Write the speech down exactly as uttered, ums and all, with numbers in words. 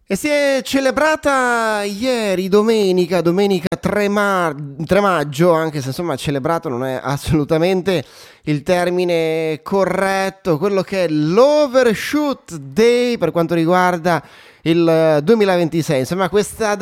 E si è celebrata ieri, domenica, domenica tre, ma- tre maggio, anche se insomma celebrato non è assolutamente il termine corretto, quello che è l'Overshoot Day per quanto riguarda il duemilaventisei. Insomma, questa